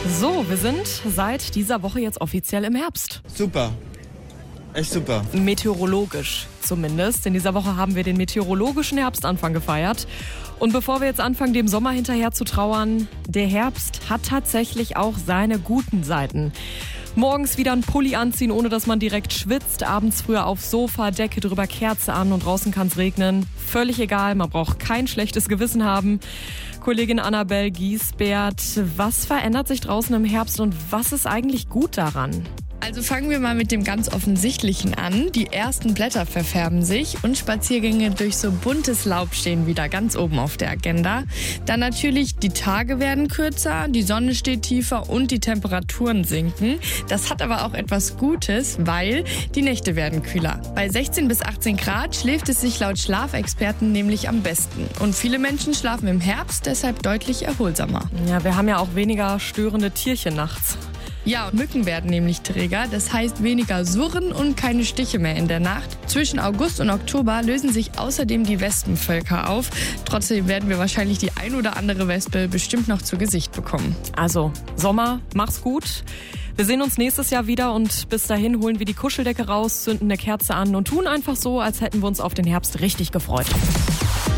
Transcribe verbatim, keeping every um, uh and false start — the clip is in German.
So, wir sind seit dieser Woche jetzt offiziell im Herbst. Super. Echt super. Meteorologisch zumindest. In dieser Woche haben wir den meteorologischen Herbstanfang gefeiert. Und bevor wir jetzt anfangen, dem Sommer hinterher zu trauern, der Herbst hat tatsächlich auch seine guten Seiten. Morgens wieder ein Pulli anziehen, ohne dass man direkt schwitzt. Abends früher aufs Sofa, Decke drüber, Kerze an und draußen kann es regnen. Völlig egal, man braucht kein schlechtes Gewissen haben. Kollegin Annabelle Giesbert, was verändert sich draußen im Herbst und was ist eigentlich gut daran? Also fangen wir mal mit dem ganz Offensichtlichen an. Die ersten Blätter verfärben sich und Spaziergänge durch so buntes Laub stehen wieder ganz oben auf der Agenda. Dann natürlich, die Tage werden kürzer, die Sonne steht tiefer und die Temperaturen sinken. Das hat aber auch etwas Gutes, weil die Nächte werden kühler. Bei sechzehn bis achtzehn Grad schläft es sich laut Schlafexperten nämlich am besten. Und viele Menschen schlafen im Herbst deshalb deutlich erholsamer. Ja, wir haben ja auch weniger störende Tierchen nachts. Ja, Mücken werden nämlich träger, das heißt weniger Surren und keine Stiche mehr in der Nacht. Zwischen August und Oktober lösen sich außerdem die Wespenvölker auf. Trotzdem werden wir wahrscheinlich die ein oder andere Wespe bestimmt noch zu Gesicht bekommen. Also, Sommer, mach's gut. Wir sehen uns nächstes Jahr wieder und bis dahin holen wir die Kuscheldecke raus, zünden eine Kerze an und tun einfach so, als hätten wir uns auf den Herbst richtig gefreut.